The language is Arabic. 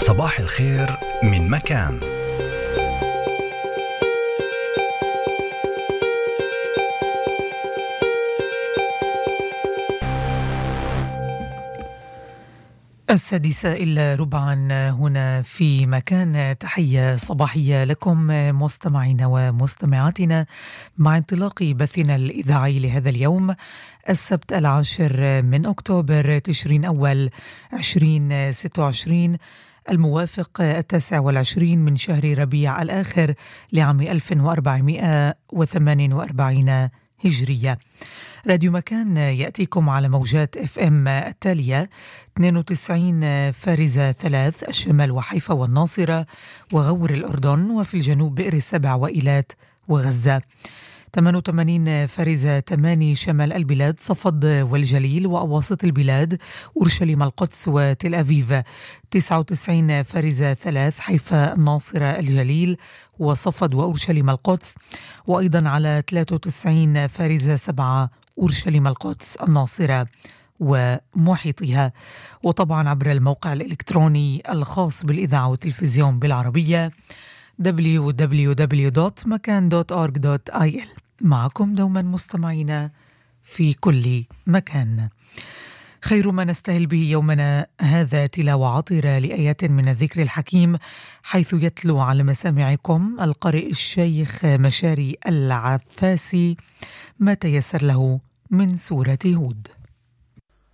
صباح الخير من مكان. السادسة إلا ربعا هنا في مكان. تحية صباحية لكم مستمعين ومستمعاتنا مع انطلاق بثنا الإذاعي لهذا اليوم السبت 10 من أكتوبر تشرين أول 2026 الموافق 29 من شهر ربيع الآخر لعام 1448 هجرية. راديو مكان يأتيكم على موجات FM التالية 92 فارزة 3 الشمال وحيفا والناصرة وغور الأردن، وفي الجنوب بئر السبع وإيلات وغزة، 88 فارزة 8 شمال البلاد صفد والجليل وأواسط البلاد أورشليم القدس وتل أبيب، 99 فارزة 3 حيفا الناصرة الجليل وصفد وأورشليم القدس، وأيضا على 93 فارزة 7 أورشليم القدس الناصرة ومحيطها، وطبعا عبر الموقع الإلكتروني الخاص بالإذاعة والتلفزيون بالعربية www.makan.org.il. معكم دوما مستمعين في كل مكان. خير ما نستهل به يومنا هذا تلاوة عطرة لآيات من الذكر الحكيم، حيث يتلو على مسامعكم القارئ الشيخ مشاري العفاسي ما تيسر له من سورة هود.